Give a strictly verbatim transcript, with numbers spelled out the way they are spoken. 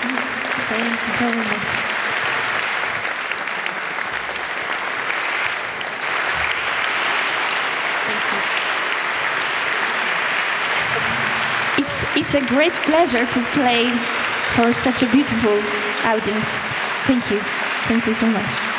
Thank you very much. It's, it's a great pleasure to play for such a beautiful audience. Thank you. Thank you so much.